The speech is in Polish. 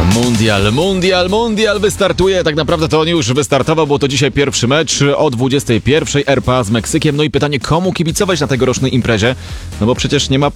Mundial wystartuje. Tak naprawdę to on już wystartował, bo to dzisiaj pierwszy mecz o 21:00 RPA z Meksykiem. No i pytanie, komu kibicować na tegorocznej imprezie? No bo przecież nie ma